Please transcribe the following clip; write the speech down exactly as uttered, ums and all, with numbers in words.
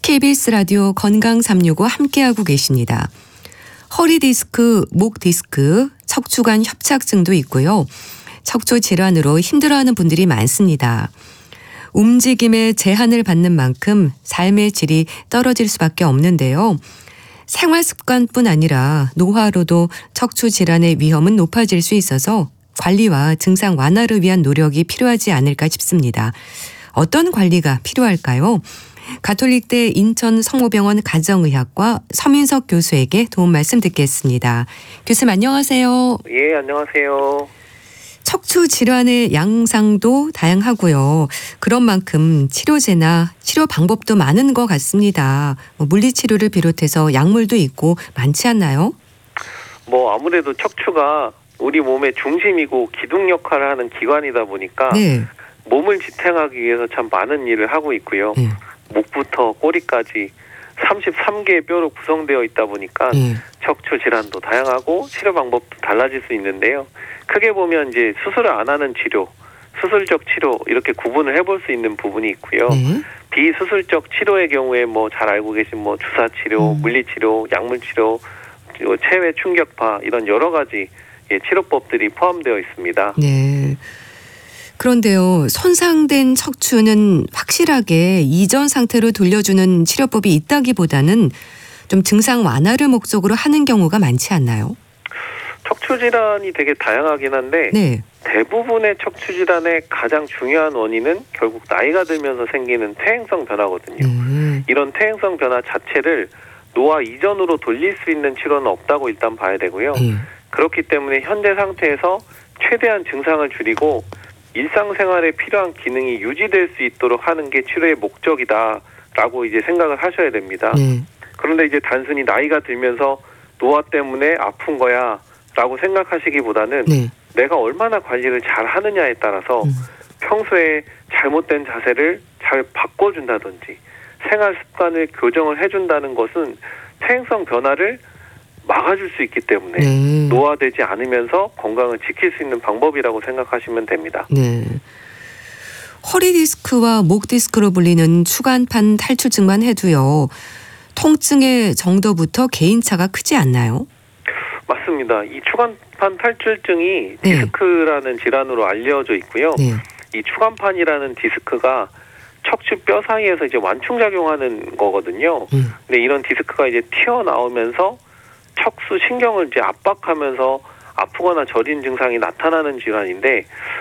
케이비에스 라디오 건강 삼육오 함께하고 계십니다. 허리 디스크, 목 디스크, 척추관 협착증도 있고요. 척추 질환으로 힘들어하는 분들이 많습니다. 움직임에 제한을 받는 만큼 삶의 질이 떨어질 수밖에 없는데요. 생활 습관뿐 아니라 노화로도 척추 질환의 위험은 높아질 수 있어서 관리와 증상 완화를 위한 노력이 필요하지 않을까 싶습니다. 어떤 관리가 필요할까요? 가톨릭대 인천 성모병원 가정의학과 서민석 교수에게 도움 말씀 듣겠습니다. 교수님 안녕하세요. 예, 안녕하세요. 척추 질환의 양상도 다양하고요. 그런 만큼 치료제나 치료 방법도 많은 것 같습니다. 뭐 물리치료를 비롯해서 약물도 있고 많지 않나요? 뭐 아무래도 척추가 우리 몸의 중심이고 기둥 역할을 하는 기관이다 보니까 네. 몸을 지탱하기 위해서 참 많은 일을 하고 있고요. 네. 목부터 꼬리까지 삼십삼 개의 뼈로 구성되어 있다 보니까 네. 척추 질환도 다양하고 치료 방법도 달라질 수 있는데요. 크게 보면 이제 수술을 안 하는 치료, 수술적 치료 이렇게 구분을 해볼 수 있는 부분이 있고요. 네. 비수술적 치료의 경우에 뭐 잘 알고 계신 뭐 주사 치료, 음. 물리치료, 약물 치료, 그리고 체외 충격파 이런 여러 가지 예, 치료법들이 포함되어 있습니다. 네. 그런데요, 손상된 척추는 확실하게 이전 상태로 돌려주는 치료법이 있다기보다는 좀 증상 완화를 목적으로 하는 경우가 많지 않나요? 척추 질환이 되게 다양하긴 한데 네. 대부분의 척추 질환의 가장 중요한 원인은 결국 나이가 들면서 생기는 퇴행성 변화거든요. 네. 이런 퇴행성 변화 자체를 노화 이전으로 돌릴 수 있는 치료는 없다고 일단 봐야 되고요. 네. 그렇기 때문에 현재 상태에서 최대한 증상을 줄이고 일상생활에 필요한 기능이 유지될 수 있도록 하는 게 치료의 목적이다라고 이제 생각을 하셔야 됩니다. 네. 그런데 이제 단순히 나이가 들면서 노화 때문에 아픈 거야 라고 생각하시기보다는 네. 내가 얼마나 관리를 잘 하느냐에 따라서 음. 평소에 잘못된 자세를 잘 바꿔준다든지 생활 습관을 교정을 해준다는 것은 퇴행성 변화를 막아줄 수 있기 때문에 네. 노화되지 않으면서 건강을 지킬 수 있는 방법이라고 생각하시면 됩니다. 네. 허리 디스크와 목 디스크로 불리는 추간판 탈출증만 해도요. 통증의 정도부터 개인차가 크지 않나요? 맞습니다. 이 추간판 탈출증이 네. 디스크라는 질환으로 알려져 있고요. 네. 이 추간판이라는 디스크가 척추 뼈 사이에서 이제 완충작용하는 거거든요. 음. 근데 이런 디스크가 이제 튀어나오면서 척수 신경을 이제 압박하면서 아프거나 저린 증상이 나타나는 질환인데